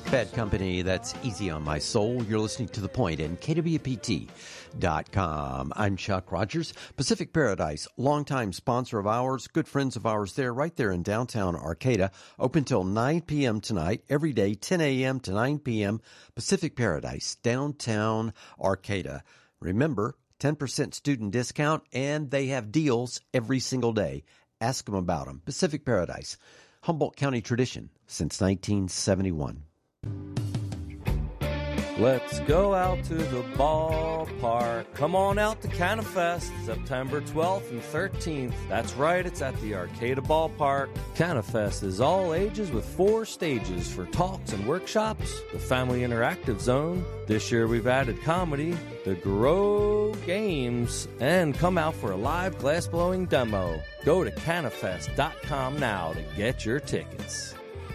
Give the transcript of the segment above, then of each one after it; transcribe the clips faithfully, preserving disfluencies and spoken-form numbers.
Bad Company, that's Easy on My Soul. You're listening to The Point and K W P T dot com. I'm Chuck Rogers. Pacific Paradise, longtime sponsor of ours, good friends of ours there, right there in downtown Arcata. Open till nine p.m. tonight, every day, ten a.m. to nine p.m. Pacific Paradise, downtown Arcata. Remember, ten percent student discount, and they have deals every single day. Ask them about them. Pacific Paradise, Humboldt County tradition since nineteen seventy-one. Let's go out to the ballpark. Come on out to CanaFest, September twelfth and thirteenth. That's right, it's at the Arcata Ballpark. CanaFest is all ages with four stages for talks and workshops, the Family Interactive Zone. This year we've added comedy, the Grow Games, and come out for a live glass-blowing demo. Go to canafest dot com now to get your tickets.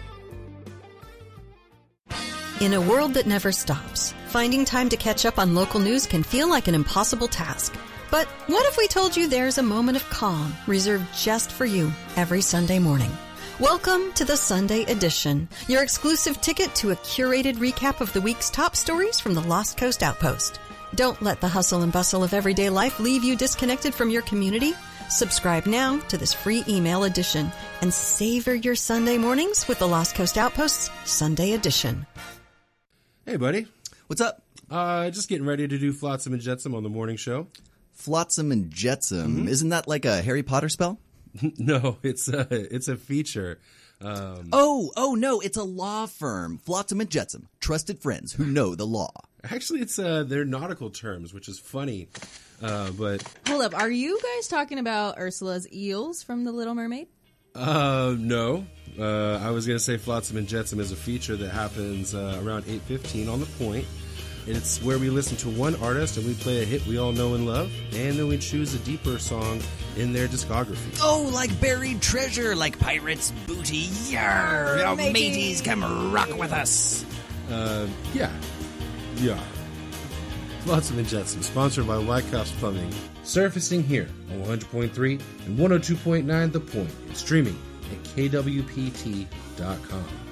In a world that never stops, finding time to catch up on local news can feel like an impossible task. But what if we told you there's a moment of calm reserved just for you every Sunday morning? Welcome to the Sunday Edition, your exclusive ticket to a curated recap of the week's top stories from the Lost Coast Outpost. Don't let the hustle and bustle of everyday life leave you disconnected from your community. Subscribe now to this free email edition and savor your Sunday mornings with the Lost Coast Outpost's Sunday Edition. Hey, buddy. What's up? Uh, just getting ready to do Flotsam and Jetsam on the morning show. Flotsam and Jetsam. Mm-hmm. Isn't that like a Harry Potter spell? No, it's a, it's a feature. Um, oh, oh, no, it's a law firm. Flotsam and Jetsam. Trusted friends who know the law. Actually, it's uh, they're nautical terms, which is funny. Uh, but Hold up. Are you guys talking about Ursula's eels from The Little Mermaid? Uh, no. Uh, I was going to say Flotsam and Jetsam is a feature that happens uh, around eight fifteen on The Point. It's where we listen to one artist and we play a hit we all know and love, and then we choose a deeper song in their discography. Oh, like buried treasure, like pirates' booty. Yarr! Oh, mateys, come rock with us. Uh, yeah. Yeah. Flotsam and Jetsam, sponsored by Wyckoff's Plumbing. Surfacing here on one hundred point three and one oh two point nine The Point, and streaming at K W P T dot com.